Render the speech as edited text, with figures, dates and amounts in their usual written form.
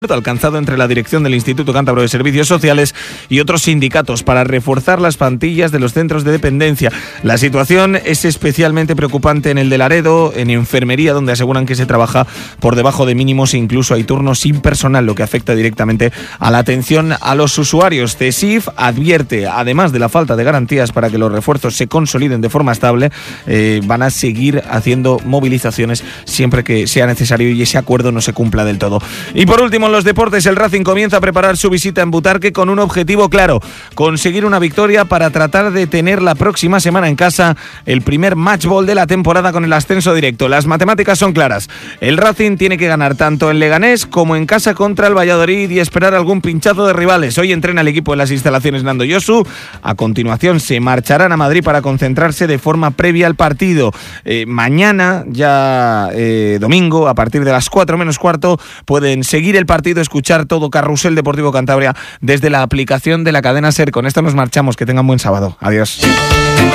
alcanzado entre la dirección del Instituto Cántabro de Servicios Sociales y otros sindicatos para reforzar las plantillas de los centros de dependencia. La situación es especialmente preocupante en el de Laredo, en enfermería, donde aseguran que se trabaja por debajo de mínimos e incluso hay turnos sin personal, lo que afecta directamente a la atención a los usuarios. CESIF advierte, además de la falta de garantías para que los refuerzos se consoliden de forma estable, van a seguir haciendo movilizaciones siempre que sea necesario y ese acuerdo no se cumpla del todo. Y por último, en los deportes, el Racing comienza a preparar su visita en Butarque con un objetivo claro: conseguir una victoria para tratar de tener la próxima semana en casa el primer match ball de la temporada con el ascenso directo. Las matemáticas son claras. El Racing tiene que ganar tanto en Leganés como en casa contra el Valladolid y esperar algún pinchazo de rivales. Hoy entrena el equipo en las instalaciones Nando Yosu. A continuación se marcharán a Madrid para concentrarse de forma previa al partido. Mañana, ya domingo, a partir de las 4 menos cuarto, pueden seguir el partido, escuchar todo Carrusel Deportivo Cantabria desde la aplicación de la cadena SER. Con esto nos marchamos. Que tengan buen sábado. Adiós.